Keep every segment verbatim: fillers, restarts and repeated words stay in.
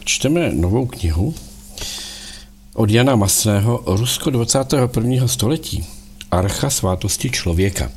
čteme novou knihu od Jana Masného Rusko dvacátého prvního století. Archa svátosti člověka.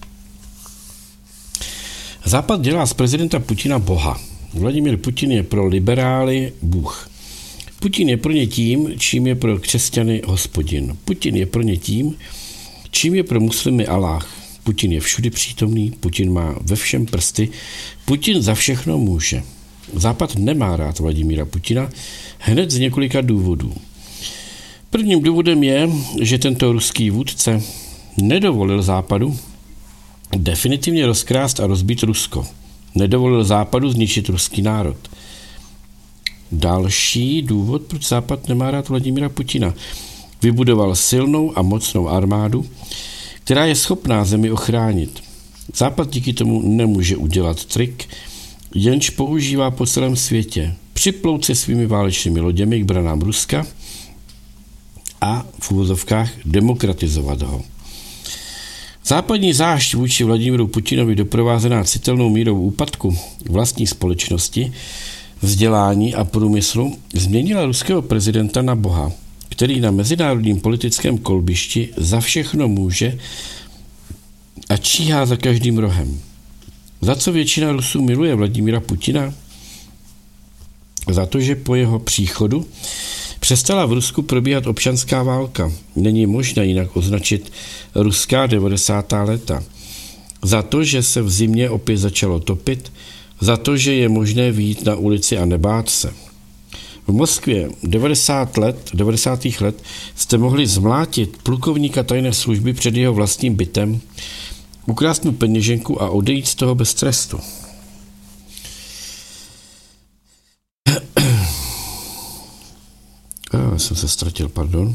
Západ dělá z prezidenta Putina boha. Vladimír Putin je pro liberály bůh. Putin je pro ně tím, čím je pro křesťany hospodin. Putin je pro ně tím, čím je pro muslimy Aláh. Putin je všudy přítomný, Putin má ve všem prsty, Putin za všechno může. Západ nemá rád Vladimíra Putina hned z několika důvodů. Prvním důvodem je, že tento ruský vůdce nedovolil Západu definitivně rozkrást a rozbít Rusko. Nedovolil Západu zničit ruský národ. Další důvod, proč Západ nemá rád Vladimíra Putina. Vybudoval silnou a mocnou armádu, která je schopná zemi ochránit. Západ díky tomu nemůže udělat trik, jenž používá po celém světě. Připlout se svými válečnými loděmi k branám Ruska a v uvozovkách demokratizovat ho. Západní zášť vůči Vladimíru Putinovi doprovázená citelnou mírou úpadku vlastní společnosti, vzdělání a průmyslu změnila ruského prezidenta na boha, který na mezinárodním politickém kolbišti za všechno může a číhá za každým rohem. Za co většina Rusů miluje Vladimíra Putina? Za to, že po jeho příchodu přestala v Rusku probíhat občanská válka. Není možné jinak označit ruská devadesátá léta. Za to, že se v zimě opět začalo topit, za to, že je možné vyjít na ulici a nebát se. V Moskvě devadesátých let, devadesátých let jste mohli zmlátit plukovníka tajné služby před jeho vlastním bytem, ukrást mu peněženku a odejít z toho bez trestu. Já jsem se ztratil, pardon.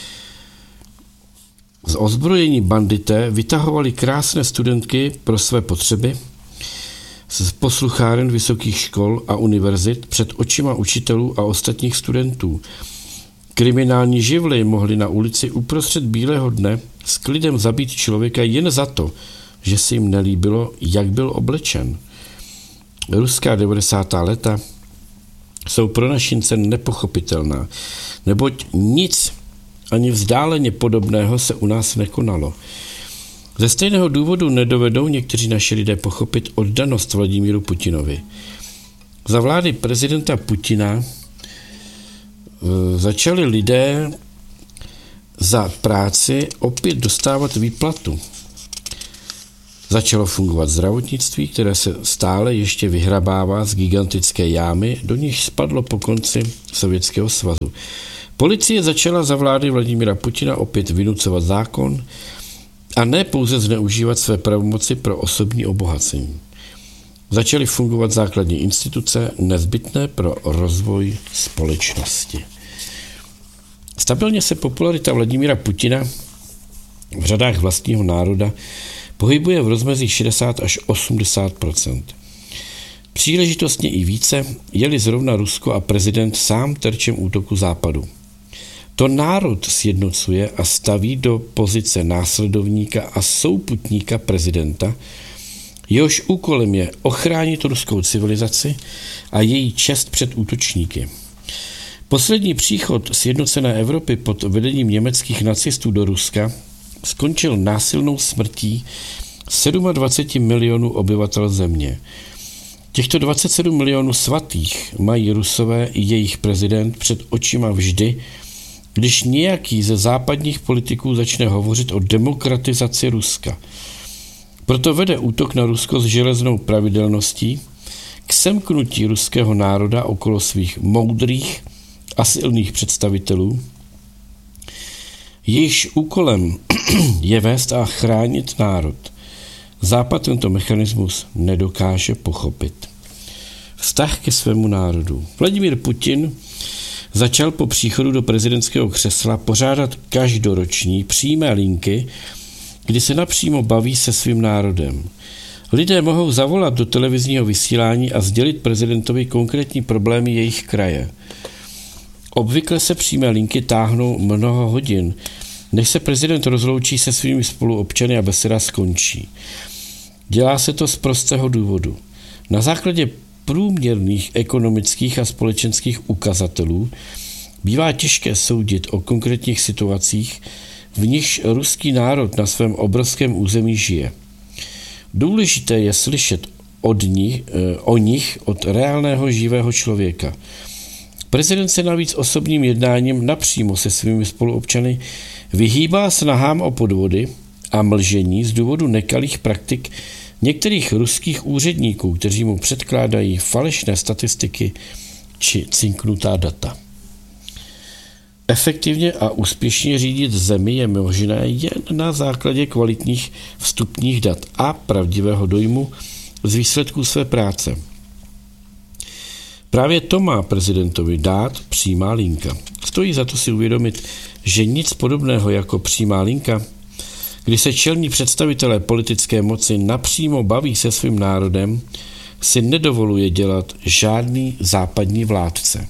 Z ozbrojení bandité vytahovali krásné studentky pro své potřeby z poslucháren vysokých škol a univerzit před očima učitelů a ostatních studentů. Kriminální živly mohli na ulici uprostřed bílého dne s klidem zabít člověka jen za to, že se jim nelíbilo, jak byl oblečen. Ruská devadesátá léta jsou pro našince nepochopitelná, neboť nic ani vzdáleně podobného se u nás nekonalo. Ze stejného důvodu nedovedou někteří naši lidé pochopit oddanost Vladimíru Putinovi. Za vlády prezidenta Putina začali lidé za práci opět dostávat výplatu. Začalo fungovat zdravotnictví, které se stále ještě vyhrabává z gigantické jámy, do níž spadlo po konci Sovětského svazu. Policie začala za vlády Vladimíra Putina opět vynucovat zákon a ne pouze zneužívat své pravomoci pro osobní obohacení. Začaly fungovat základní instituce nezbytné pro rozvoj společnosti. Stabilně se popularita Vladimíra Putina v řadách vlastního národa pohybuje v rozmezí šedesát až osmdesát procent. Příležitostně i více, je-li zrovna Rusko a prezident sám terčem útoku Západu. To národ sjednocuje a staví do pozice následovníka a souputníka prezidenta, jehož úkolem je ochránit ruskou civilizaci a její čest před útočníky. Poslední příchod sjednocené Evropy pod vedením německých nacistů do Ruska skončil násilnou smrtí dvacet sedm milionů obyvatel země. Těchto dvacet sedm milionů svatých mají Rusové i jejich prezident před očima vždy, když nějaký ze západních politiků začne hovořit o demokratizaci Ruska. Proto vede útok na Rusko s železnou pravidelností k semknutí ruského národa okolo svých moudrých a silných představitelů. Jejichž úkolem je vést a chránit národ. Západ tento mechanismus nedokáže pochopit. Vztah ke svému národu. Vladimír Putin začal po příchodu do prezidentského křesla pořádat každoroční přímé linky, kdy se napřímo baví se svým národem. Lidé mohou zavolat do televizního vysílání a sdělit prezidentovi konkrétní problémy jejich kraje. Obvykle se přímé linky táhnou mnoho hodin, než se prezident rozloučí se svými spoluobčany a beseda skončí. Dělá se to z prostého důvodu. Na základě průměrných ekonomických a společenských ukazatelů bývá těžké soudit o konkrétních situacích, v nichž ruský národ na svém obrovském území žije. Důležité je slyšet od nich, o nich od reálného živého člověka. Prezident se navíc osobním jednáním napřímo se svými spoluobčany vyhýbá snahám o podvody a mlžení z důvodu nekalých praktik některých ruských úředníků, kteří mu předkládají falešné statistiky či cinknutá data. Efektivně a úspěšně řídit zemi je možné jen na základě kvalitních vstupních dat a pravdivého dojmu z výsledků své práce. Právě to má prezidentovi dát přímá linka. Stojí za to si uvědomit, že nic podobného jako přímá linka, kdy se čelní představitelé politické moci napřímo baví se svým národem, si nedovoluje dělat žádný západní vládce.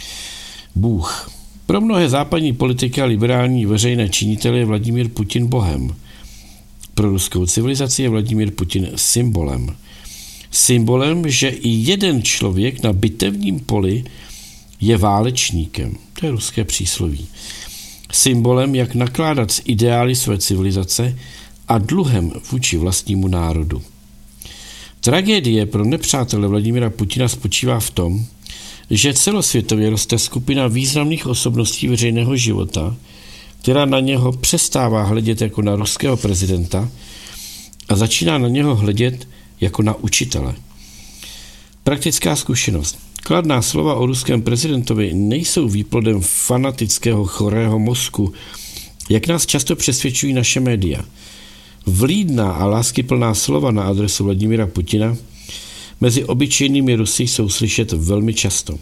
Bůh. Pro mnohé západní politiky a liberální veřejné činitele je Vladimír Putin bohem. Pro ruskou civilizaci je Vladimír Putin symbolem. Symbolem, že i jeden člověk na bitevním poli je válečníkem. To je ruské přísloví. Symbolem, jak nakládat s ideály své civilizace a dluhem vůči vlastnímu národu. Tragédie pro nepřátele Vladimíra Putina spočívá v tom, že celosvětově roste skupina významných osobností veřejného života, která na něho přestává hledět jako na ruského prezidenta a začíná na něho hledět jako na učitele. Praktická zkušenost. Kladná slova o ruském prezidentovi nejsou výplodem fanatického chorého mozku, jak nás často přesvědčují naše média. Vlídná a láskyplná slova na adresu Vladimíra Putina mezi obyčejnými Rusy jsou slyšet velmi často.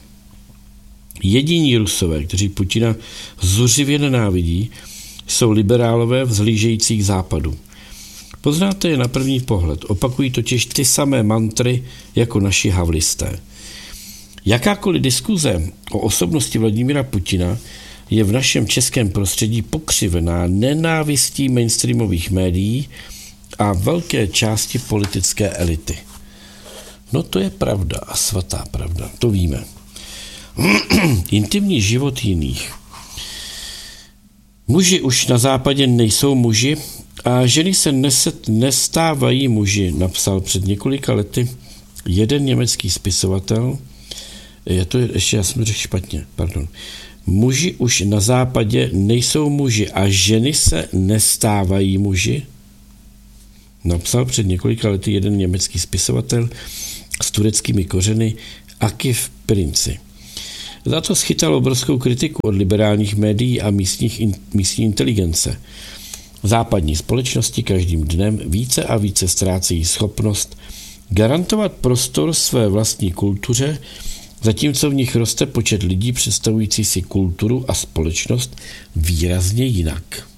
Jediní Rusové, kteří Putina zuřivě nenávidí, jsou liberálové vzhlížející k západu. Poznáte je na první pohled, opakují totiž ty samé mantry jako naši havlisté. Jakákoliv diskuze o osobnosti Vladimíra Putina je v našem českém prostředí pokřivená nenávistí mainstreamových médií a velké části politické elity. No to je pravda a svatá pravda, to víme. Intimní život jiných. Muži už na západě nejsou muži a ženy se neset, nestávají muži, napsal před několika lety jeden německý spisovatel. Já to je, ještě já jsem řekl špatně, pardon. Muži už na západě nejsou muži a ženy se nestávají muži. Napsal před několika lety jeden německý spisovatel s tureckými kořeny Akif Pirinci. Za to schytal obrovskou kritiku od liberálních médií a místních, místní inteligence. Západní společnosti každým dnem více a více ztrácejí schopnost garantovat prostor své vlastní kultuře, zatímco v nich roste počet lidí představující si kulturu a společnost výrazně jinak.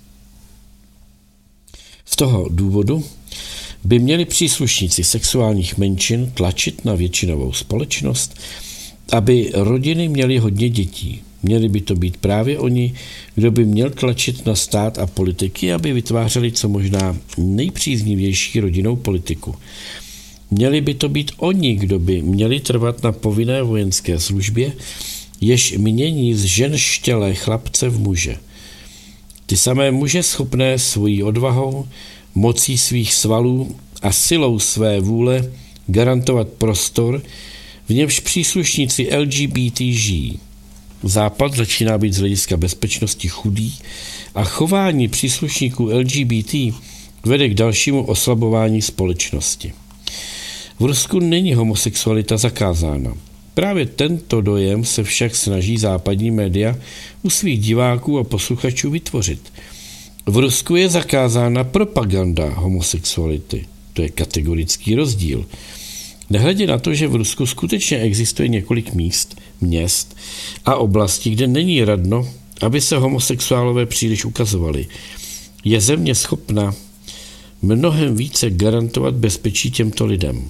Z toho důvodu by měli příslušníci sexuálních menšin tlačit na většinovou společnost, aby rodiny měly hodně dětí. Měli by to být právě oni, kdo by měl tlačit na stát a politiky, aby vytvářeli co možná nejpříznivější rodinnou politiku. Měli by to být oni, kdo by měli trvat na povinné vojenské službě, jež mění z žen štělé chlapce v muže. Ty samé muže schopné svojí odvahou, mocí svých svalů a silou své vůle garantovat prostor, v němž příslušníci L G B T žijí. Západ začíná být z hlediska bezpečnosti chudý a chování příslušníků L G B T vede k dalšímu oslabování společnosti. V Rusku není homosexualita zakázána. Právě tento dojem se však snaží západní média u svých diváků a posluchačů vytvořit. V Rusku je zakázána propaganda homosexuality. To je kategorický rozdíl. Nehledě na to, že v Rusku skutečně existuje několik míst, měst a oblastí, kde není radno, aby se homosexuálové příliš ukazovali. Je země schopna mnohem více garantovat bezpečí těmto lidem.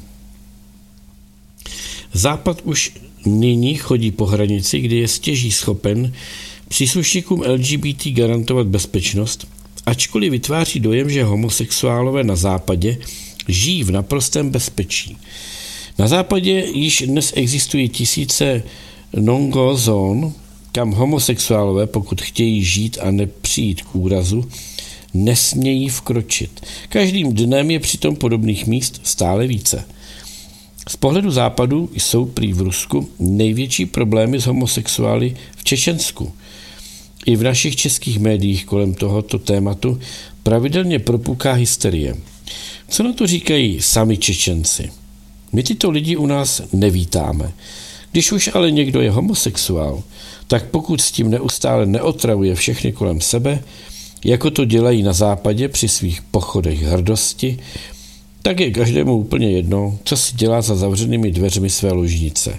Západ už nyní chodí po hranici, kdy je stěží schopen příslušníkům L G B T garantovat bezpečnost, ačkoliv vytváří dojem, že homosexuálové na západě žijí v naprostém bezpečí. Na západě již dnes existují tisíce no-go zón, kam homosexuálové, pokud chtějí žít a nepřijít k úrazu, nesmějí vkročit. Každým dnem je přitom podobných míst stále více. Z pohledu západu jsou prý v Rusku největší problémy s homosexuály v Čečensku. I v našich českých médiích kolem tohoto tématu pravidelně propuká hysterie. Co na to říkají sami Čečenci? My tyto lidi u nás nevítáme. Když už ale někdo je homosexuál, tak pokud s tím neustále neotravuje všechny kolem sebe, jako to dělají na západě při svých pochodech hrdosti, tak je každému úplně jedno, co si dělá za zavřenými dveřmi své ložnice.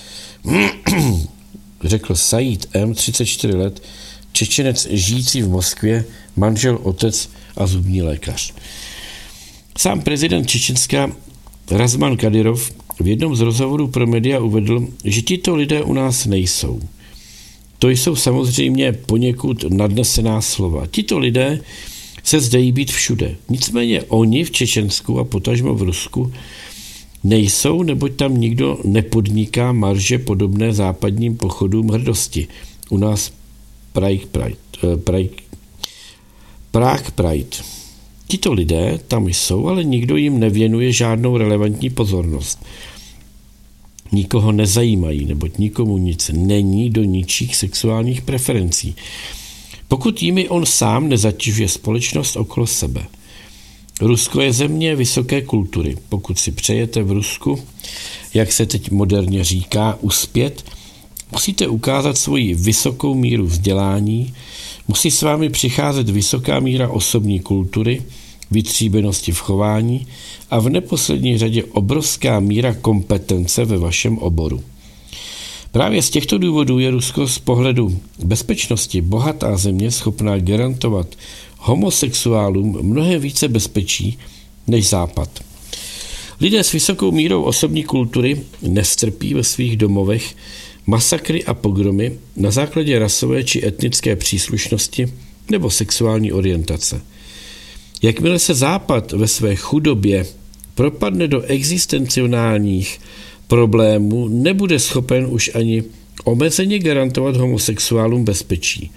Řekl Said M., třicet čtyři let, Čečenec žijící v Moskvě, manžel, otec a zubní lékař. Sám prezident Čečenska Razman Kadyrov v jednom z rozhovorů pro média uvedl, že tito lidé u nás nejsou. To jsou samozřejmě poněkud nadnesená slova. Tito lidé se zdají být všude. Nicméně oni v Čečensku a potažmo v Rusku nejsou, neboť tam nikdo nepodniká marže podobné západním pochodům hrdosti. U nás Prague Pride. Prague, Prague Pride. Tito lidé tam jsou, ale nikdo jim nevěnuje žádnou relevantní pozornost. Nikoho nezajímají, neboť nikomu nic není do ničích sexuálních preferencí. Pokud jimi on sám nezatěžuje společnost okolo sebe. Rusko je země vysoké kultury. Pokud si přejete v Rusku, jak se teď moderně říká, uspět, musíte ukázat svoji vysokou míru vzdělání, musí s vámi přicházet vysoká míra osobní kultury, vytříbenosti v chování a v neposlední řadě obrovská míra kompetence ve vašem oboru. Právě z těchto důvodů je Rusko z pohledu bezpečnosti bohatá země schopná garantovat homosexuálům mnohem více bezpečí než Západ. Lidé s vysokou mírou osobní kultury nestrpí ve svých domovech masakry a pogromy na základě rasové či etnické příslušnosti nebo sexuální orientace. Jakmile se Západ ve své chudobě propadne do existencionálních problémů, nebude schopen už ani omezeně garantovat homosexuálům bezpečí.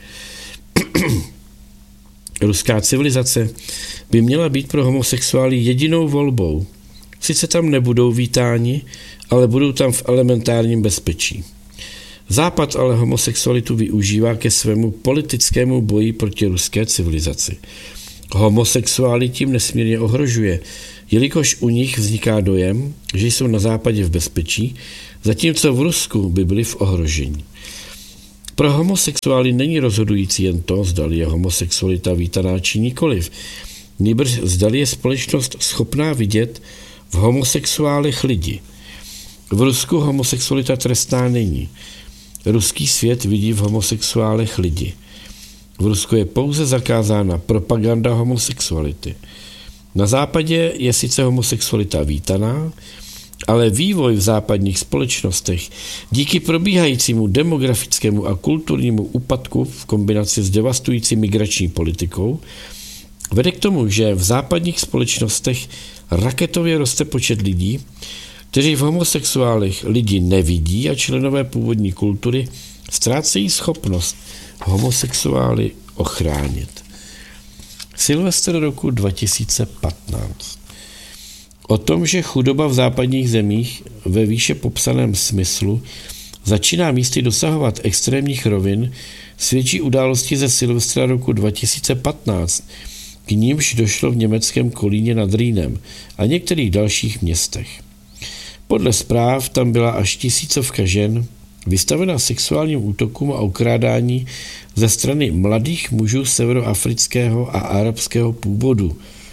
Ruská civilizace by měla být pro homosexuály jedinou volbou. Sice tam nebudou vítáni, ale budou tam v elementárním bezpečí. Západ ale homosexualitu využívá ke svému politickému boji proti ruské civilizaci. Homosexuály tím nesmírně ohrožuje, jelikož u nich vzniká dojem, že jsou na západě v bezpečí, zatímco v Rusku by byli v ohrožení. Pro homosexuály není rozhodující jen to, zdali je homosexualita vítaná či nikoliv, nýbrž zdali je společnost schopná vidět v homosexuálech lidi. V Rusku homosexualita trestná není. Ruský svět vidí v homosexuálech lidi. V Rusku je pouze zakázána propaganda homosexuality. Na západě je sice homosexualita vítaná, ale vývoj v západních společnostech díky probíhajícímu demografickému a kulturnímu úpadku v kombinaci s devastující migrační politikou vede k tomu, že v západních společnostech raketově roste počet lidí, kteří v homosexuálech lidi nevidí a členové původní kultury ztrácejí schopnost homosexuály ochránit. Silvestr roku dva tisíce patnáct. O tom, že chudoba v západních zemích ve výše popsaném smyslu začíná místy dosahovat extrémních rovin, svědčí události ze Silvestra roku dva tisíce patnáct, k nímž došlo v německém Kolíně nad Rýnem a některých dalších městech. Podle zpráv tam byla až tisícovka žen vystavena sexuálním útokům a okrádání ze strany mladých mužů severoafrického a arabského původu.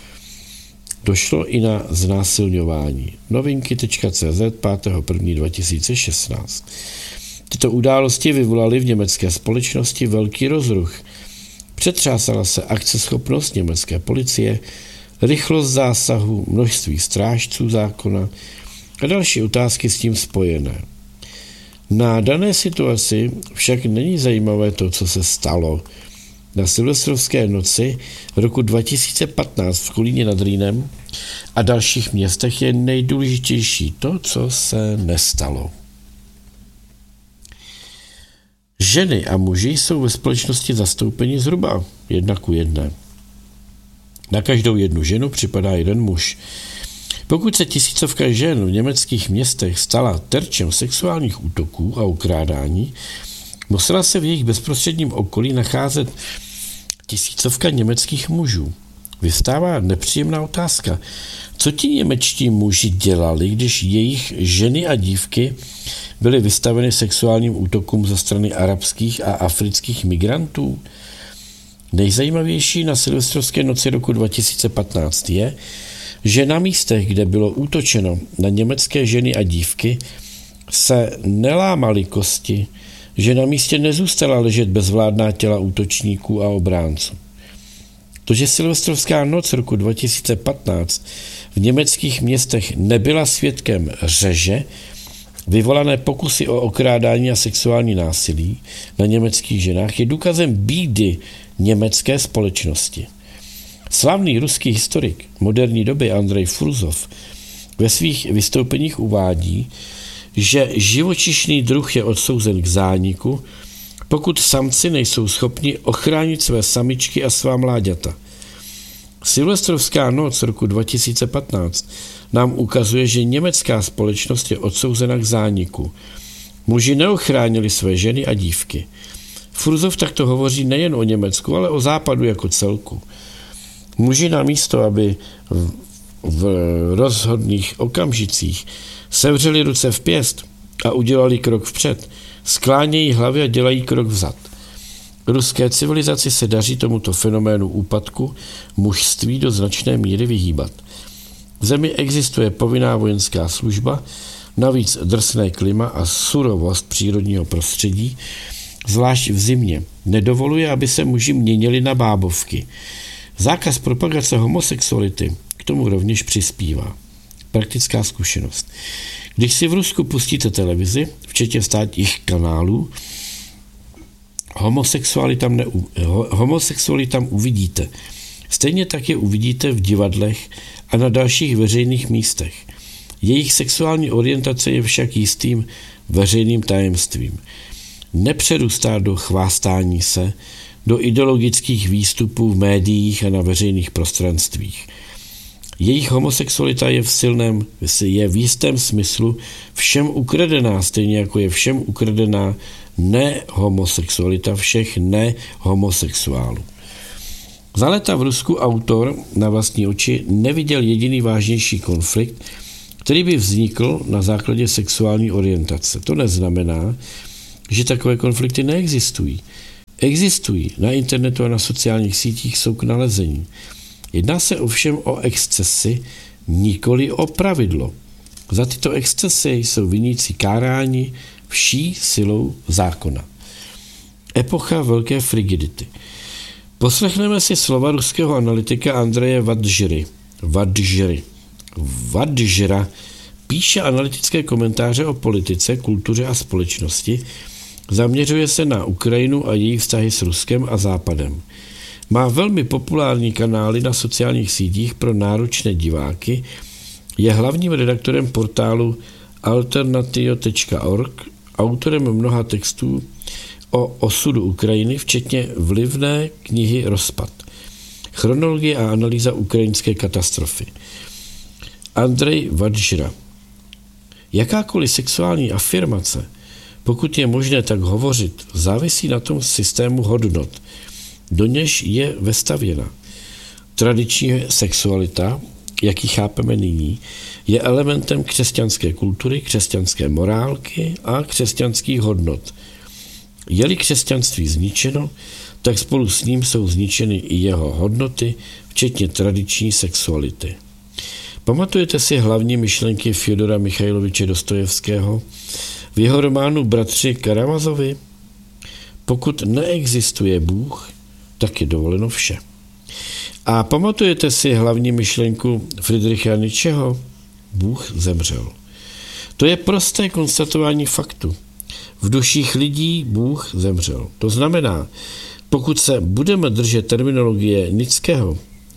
Došlo i na znásilňování. Novinky tečka cé zet pátého prvního dva tisíce šestnáct. Tyto události vyvolaly v německé společnosti velký rozruch. Přetřásala se akceschopnost německé policie, rychlost zásahu, množství strážců zákona a další otázky s tím spojené. Na dané situaci však není zajímavé to, co se stalo. Na silvestrovské noci roku dva tisíce patnáct v Kolíně nad Rýnem a dalších městech je nejdůležitější to, co se nestalo. Ženy a muži jsou ve společnosti zastoupeni zhruba jedna ku jedné. Na každou jednu ženu připadá jeden muž. Pokud se tisícovka žen v německých městech stala terčem sexuálních útoků a ukrádání, musela se v jejich bezprostředním okolí nacházet tisícovka německých mužů. Vystává nepříjemná otázka. Co ti němečtí muži dělali, když jejich ženy a dívky byly vystaveny sexuálním útokům ze strany arabských a afrických migrantů? Nejzajímavější na silvestrovské noci roku dva tisíce patnáct je, že na místech, kde bylo útočeno na německé ženy a dívky, se nelámaly kosti, že na místě nezůstala ležet bezvládná těla útočníků a obránců. To, že silvestrovská noc roku dva tisíce patnáct v německých městech nebyla svědkem řeže, vyvolané pokusy o okrádání a sexuální násilí na německých ženách, je důkazem bídy německé společnosti. Slavný ruský historik moderní doby Andrej Fruzov ve svých vystoupeních uvádí, že živočišný druh je odsouzen k zániku, pokud samci nejsou schopni ochránit své samičky a svá mláďata. Silvestrovská noc roku dva tisíce patnáct nám ukazuje, že německá společnost je odsouzena k zániku. Muži neochránili své ženy a dívky. Fruzov takto hovoří nejen o Německu, ale o západu jako celku. Muži namísto, aby v, v rozhodných okamžicích sevřeli ruce v pěst a udělali krok vpřed, sklánějí hlavy a dělají krok vzad. Ruské civilizaci se daří tomuto fenoménu úpadku mužství do značné míry vyhýbat. V zemi existuje povinná vojenská služba, navíc drsné klima a surovost přírodního prostředí, zvlášť v zimě, nedovoluje, aby se muži měnili na bábovky. Zákaz propagace homosexuality k tomu rovněž přispívá. Praktická zkušenost. Když si v Rusku pustíte televizi, včetně státních kanálů, homosexuály tam, ne, homosexuály tam uvidíte. Stejně tak je uvidíte v divadlech a na dalších veřejných místech. Jejich sexuální orientace je však jistým veřejným tajemstvím. Nepřerůstá do chvástání se, do ideologických výstupů v médiích a na veřejných prostranstvích. Jejich homosexualita je v silném, je v jistém smyslu všem ukradená, stejně jako je všem ukradená nehomosexualita všech nehomosexuálů. Za léta v Rusku autor na vlastní oči neviděl jediný vážnější konflikt, který by vznikl na základě sexuální orientace. To neznamená, že takové konflikty neexistují. Existují. Na internetu a na sociálních sítích jsou k nalezení. Jedná se ovšem o excesy, nikoli o pravidlo. Za tyto excesy jsou viníci káráni vší silou zákona. Epocha velké frigidity. Poslechneme si slova ruského analytika Andreje Vadžry. Vadžry. Vadžra píše analytické komentáře o politice, kultuře a společnosti, zaměřuje se na Ukrajinu a její vztahy s Ruskem a Západem. Má velmi populární kanály na sociálních sítích pro náročné diváky, je hlavním redaktorem portálu alternatio tečka org, autorem mnoha textů o osudu Ukrajiny, včetně vlivné knihy Rozpad. Chronologie a analýza ukrajinské katastrofy. Andrej Vadžra. Jakákoliv sexuální afirmace, pokud je možné tak hovořit, závisí na tom systému hodnot, do něž je vestavěna. Tradiční sexualita, jak ji chápeme nyní, je elementem křesťanské kultury, křesťanské morálky a křesťanských hodnot. Je-li křesťanství zničeno, tak spolu s ním jsou zničeny i jeho hodnoty, včetně tradiční sexuality. Pamatujete si hlavní myšlenky Fjodora Michajloviče Dostojevského v jeho románu Bratři Karamazovi? Pokud neexistuje Bůh, tak je dovoleno vše. A pamatujete si hlavní myšlenku Friedricha Nietzscheho? Bůh zemřel. To je prosté konstatování faktu. V duších lidí Bůh zemřel. To znamená, pokud se budeme držet terminologie Nietzscheho,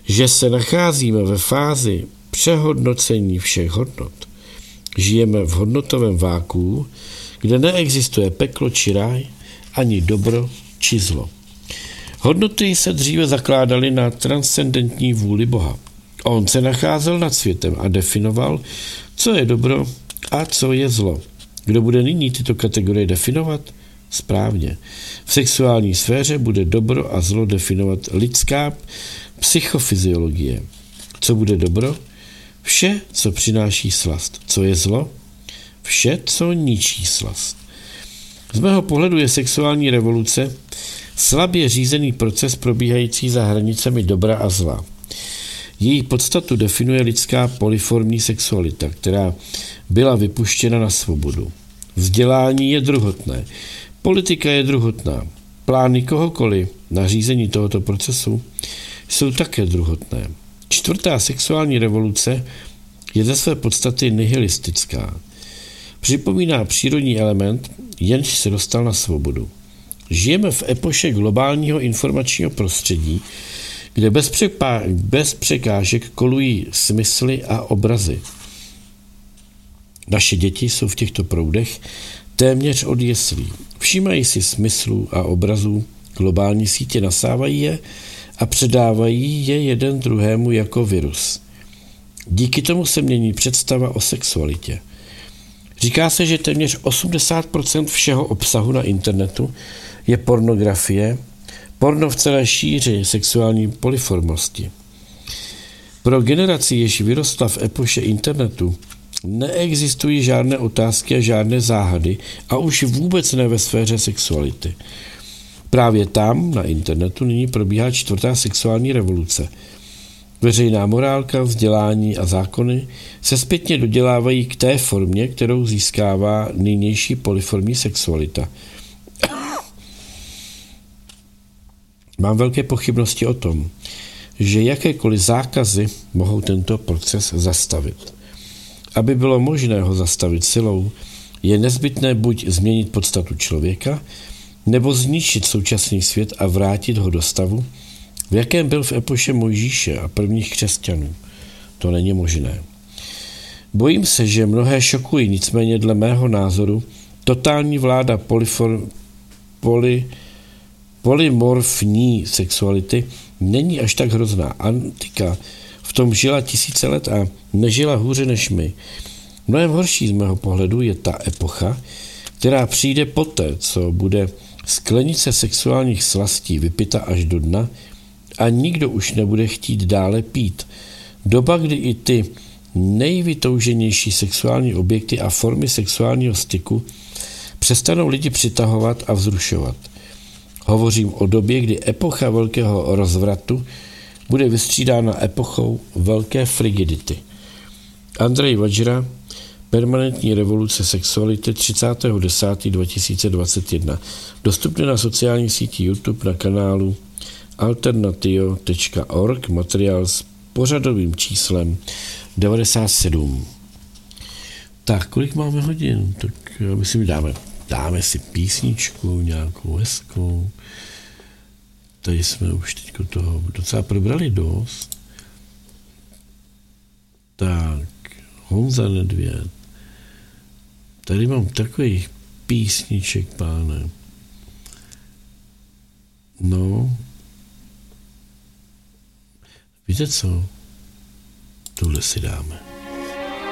že se nacházíme ve fázi přehodnocení všech hodnot. Žijeme v hodnotovém vákuu, kde neexistuje peklo či ráj, ani dobro či zlo. Hodnoty se dříve zakládaly na transcendentní vůli Boha. On se nacházel nad světem a definoval, co je dobro a co je zlo. Kdo bude nyní tyto kategorie definovat? Správně. V sexuální sféře bude dobro a zlo definovat lidská psychofyziologie. Co bude dobro? Vše, co přináší slast. Co je zlo? Vše, co ničí slast. Z mého pohledu je sexuální revoluce slabě řízený proces probíhající za hranicemi dobra a zla. Její podstatu definuje lidská polyformní sexualita, která byla vypuštěna na svobodu. Vzdělání je druhotné, politika je druhotná, plány kohokoliv na řízení tohoto procesu jsou také druhotné. Čtvrtá sexuální revoluce je ze své podstaty nihilistická. Připomíná přírodní element, jenž se dostal na svobodu. Žijeme v epoše globálního informačního prostředí, kde bez, přepá- bez překážek kolují smysly a obrazy. Naše děti jsou v těchto proudech téměř od jeslí. Všímají si smyslů a obrazů, globální sítě nasávají je a předávají je jeden druhému jako virus. Díky tomu se mění představa o sexualitě. Říká se, že téměř osmdesát procent všeho obsahu na internetu je pornografie, porno v celé šíři sexuální polyformnosti. Pro generaci, jež vyrostla v epoše internetu, neexistují žádné otázky a žádné záhady a už vůbec ne ve sféře sexuality. Právě tam, na internetu, nyní probíhá čtvrtá sexuální revoluce. Veřejná morálka, vzdělání a zákony se zpětně dodělávají k té formě, kterou získává nynější polyformní sexualita. Mám velké pochybnosti o tom, že jakékoliv zákazy mohou tento proces zastavit. Aby bylo možné ho zastavit silou, je nezbytné buď změnit podstatu člověka, nebo zničit současný svět a vrátit ho do stavu, v jakém byl v epoše Mojžíše a prvních křesťanů. To není možné. Bojím se, že mnohé šokují, nicméně dle mého názoru totální vláda polyfor, poly, polymorfní sexuality není až tak hrozná. Antika v tom žila tisíce let a nežila hůře než my. Mnohem horší z mého pohledu je ta epocha, která přijde poté, co bude sklenice sexuálních slastí vypita až do dna a nikdo už nebude chtít dále pít. Doba, kdy i ty nejvytouženější sexuální objekty a formy sexuálního styku přestanou lidi přitahovat a vzrušovat. Hovořím o době, kdy epocha velkého rozvratu bude vystřídána epochou velké frigidity. Andrej Vajra, Permanentní revoluce sexuality, třicátého desátého dva tisíce dvacet jedna. Dostupné na sociální síti YouTube na kanálu alternatio tečka org, materiál s pořadovým číslem devadesát sedm. Tak, kolik máme hodin? Tak já myslím, dáme, dáme si písničku, nějakou hezkou. Tady jsme už teďko toho docela probrali dost. Tak, Honza Nedvěd. Tady mám takových písniček, páne. No. Víte co? Tohle si dáme.